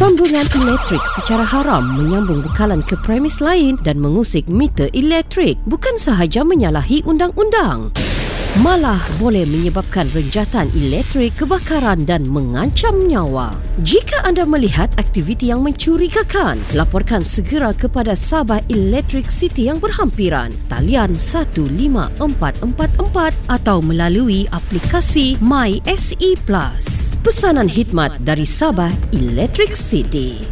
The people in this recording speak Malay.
Sambungan elektrik secara haram menyambung bekalan ke premis lain dan mengusik meter elektrik bukan sahaja menyalahi undang-undang, malah boleh menyebabkan renjatan elektrik, kebakaran dan mengancam nyawa. Jika anda melihat aktiviti yang mencurigakan, laporkan segera kepada Sabah Electric City yang berhampiran. Talian 15444 atau melalui aplikasi My SE Plus. Pesanan khidmat dari Sabah Electric City.